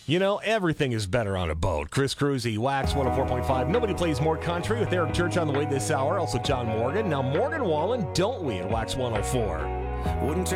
You know, everything is better on a boat. Chris Cruzy, Wax 104.5. Nobody plays more country with Eric Church on the way this hour. Also John Morgan. Now, Morgan Wallen, Don't We at Wax 104. Wouldn't